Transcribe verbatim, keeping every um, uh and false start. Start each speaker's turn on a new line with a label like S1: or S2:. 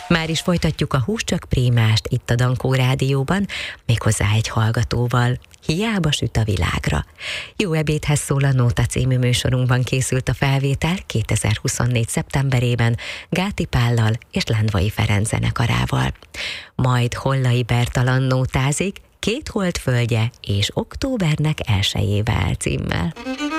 S1: Már is folytatjuk a Hús csak Prímást itt a Dankó Rádióban, méghozzá egy hallgatóval. Hiába süt a világra. Jó ebédhez szól a Nóta című műsorunkban készült a felvétel kétezer-huszonnégy. szeptemberében Gáti Pállal és Lendvai Ferenc zenekarával. Majd Hollai Bertalan nótázik Két holdföldje és Októbernek elsejével címmel.